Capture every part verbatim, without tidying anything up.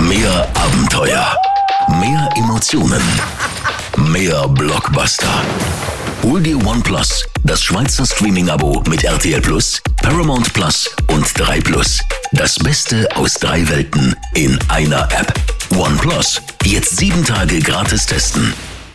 Mehr Abenteuer, mehr Emotionen, mehr Blockbuster. Hol dir OnePlus, das Schweizer Streaming-Abo mit R T L Plus, Paramount Plus und drei Plus. Das Beste aus drei Welten in einer App. OnePlus, jetzt sieben Tage gratis testen.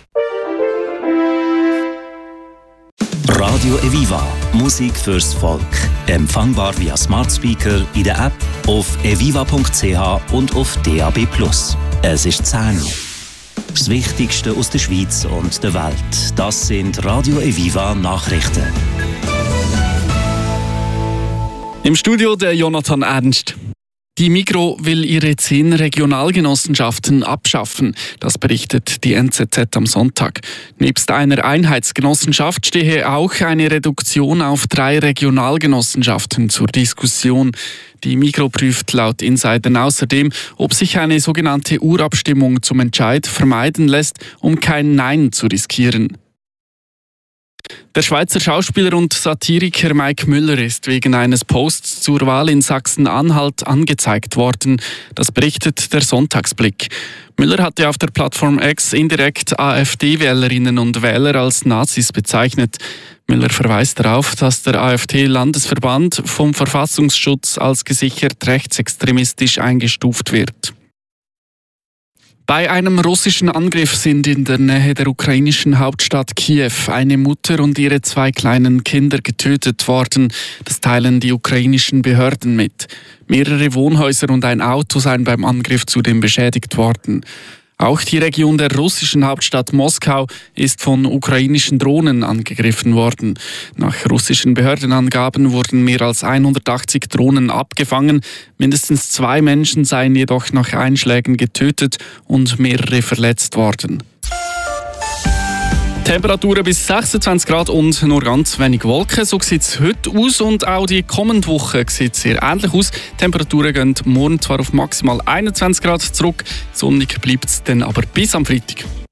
Radio Eviva, Musik fürs Volk. Empfangbar via Smart Speaker, in der App, auf eviva punkt c h und auf D A B plus. Es ist zehn Uhr. Das Wichtigste aus der Schweiz und der Welt, das sind Radio Eviva Nachrichten. Im Studio der Jonathan Ernst. Die Migros will ihre zehn Regionalgenossenschaften abschaffen. Das berichtet die N Z Z am Sonntag. Nebst einer Einheitsgenossenschaft stehe auch eine Reduktion auf drei Regionalgenossenschaften zur Diskussion. Die Migros prüft laut Insidern außerdem, ob sich eine sogenannte Urabstimmung zum Entscheid vermeiden lässt, um kein Nein zu riskieren. Der Schweizer Schauspieler und Satiriker Mike Müller ist wegen eines Posts zur Wahl in Sachsen-Anhalt angezeigt worden. Das berichtet der Sonntagsblick. Müller hatte auf der Plattform X indirekt AfD-Wählerinnen und Wähler als Nazis bezeichnet. Müller verweist darauf, dass der AfD-Landesverband vom Verfassungsschutz als gesichert rechtsextremistisch eingestuft wird. Bei einem russischen Angriff sind in der Nähe der ukrainischen Hauptstadt Kiew eine Mutter und ihre zwei kleinen Kinder getötet worden. Das teilen die ukrainischen Behörden mit. Mehrere Wohnhäuser und ein Auto seien beim Angriff zudem beschädigt worden. Auch die Region der russischen Hauptstadt Moskau ist von ukrainischen Drohnen angegriffen worden. Nach russischen Behördenangaben wurden mehr als hundertachtzig Drohnen abgefangen. Mindestens zwei Menschen seien jedoch nach Einschlägen getötet und mehrere verletzt worden. Temperaturen bis sechsundzwanzig Grad und nur ganz wenig Wolken. So sieht es heute aus und auch die kommende Woche sieht sehr ähnlich aus. Die Temperaturen gehen morgen zwar auf maximal einundzwanzig Grad zurück, sonnig bleibt es dann aber bis am Freitag.